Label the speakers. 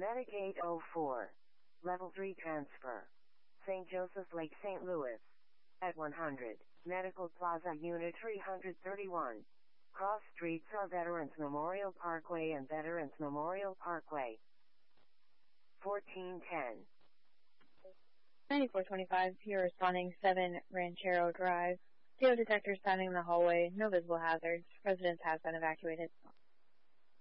Speaker 1: Medicaid 04. Level 3 transfer. St. Joseph Lake, St. Louis. At 100. Medical Plaza Unit 331. Cross streets are Veterans Memorial Parkway and Veterans Memorial Parkway. 1410.
Speaker 2: 9425, you're responding 7 Ranchero Drive. CO detectors sounding in the hallway, no visible hazards. Residents have been evacuated.